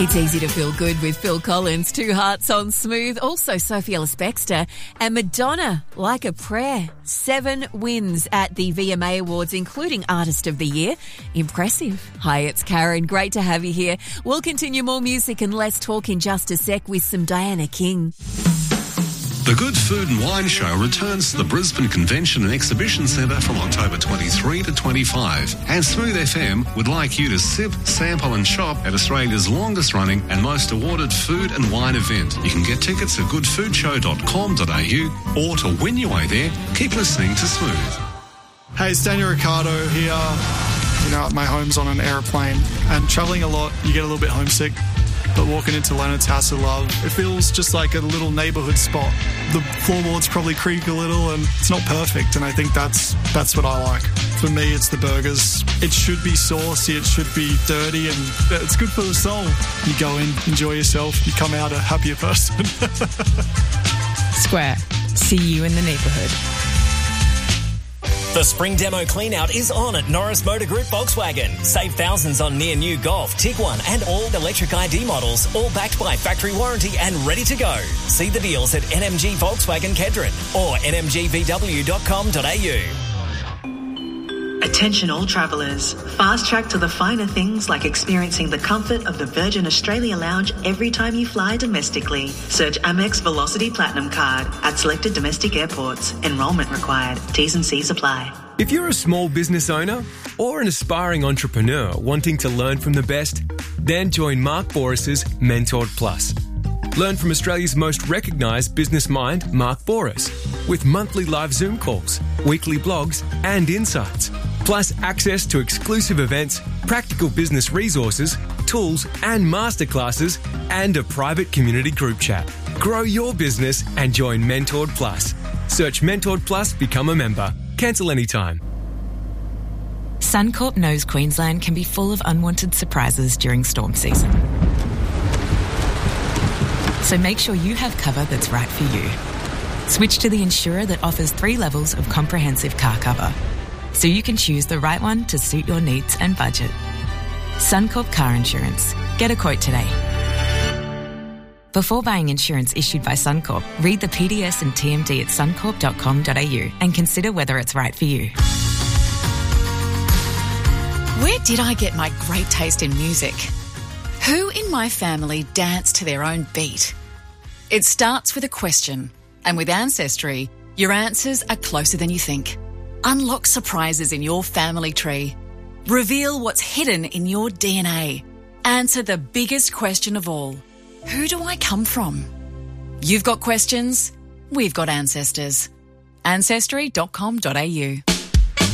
It's easy to feel good with Phil Collins, Two Hearts on Smooth. Also, Sophie Ellis-Bextor and Madonna, Like a Prayer. 7 wins at the VMA Awards, including Artist of the Year. Impressive. Hi, it's Karen. Great to have you here. We'll continue more music and less talk in just a sec with some Diana King. The Good Food and Wine Show returns to the Brisbane Convention and Exhibition Centre from October 23 to 25. And Smooth FM would like you to sip, sample and shop at Australia's longest running and most awarded food and wine event. You can get tickets at goodfoodshow.com.au, or to win your way there, keep listening to Smooth. Hey, it's Daniel Ricciardo here. You know, my home's on an aeroplane, and travelling a lot, you get a little bit homesick. But walking into Leonard's House of Love, it feels just like a little neighbourhood spot. The floorboards probably creak a little, and it's not perfect, and I think that's what I like. For me, it's the burgers. It should be saucy, it should be dirty, and it's good for the soul. You go in, enjoy yourself, you come out a happier person. Square. See you in the neighbourhood. The spring demo clean-out is on at Norris Motor Group Volkswagen. Save thousands on near-new Golf, Tiguan and all electric ID models, all backed by factory warranty and ready to go. See the deals at NMG Volkswagen Kedron or nmgvw.com.au. Attention all travellers. Fast track to the finer things like experiencing the comfort of the Virgin Australia Lounge every time you fly domestically. Search Amex Velocity Platinum Card at selected domestic airports. Enrolment required. T's and C's apply. If you're a small business owner or an aspiring entrepreneur wanting to learn from the best, then join Mark Boris's Mentored Plus. Learn from Australia's most recognised business mind, Mark Boris, with monthly live Zoom calls, weekly blogs and insights, plus access to exclusive events, practical business resources, tools and masterclasses, and a private community group chat. Grow your business and join Mentored Plus. Search Mentored Plus, become a member. Cancel anytime. Suncorp knows Queensland can be full of unwanted surprises during storm season. So make sure you have cover that's right for you. Switch to the insurer that offers 3 levels of comprehensive car cover, so you can choose the right one to suit your needs and budget. Suncorp Car Insurance. Get a quote today. Before buying insurance issued by Suncorp, read the PDS and TMD at suncorp.com.au and consider whether it's right for you. Where did I get my great taste in music? Who in my family dance to their own beat? It starts with a question, and with Ancestry, your answers are closer than you think. Unlock surprises in your family tree. Reveal what's hidden in your DNA. Answer the biggest question of all. Who do I come from? You've got questions, we've got ancestors. Ancestry.com.au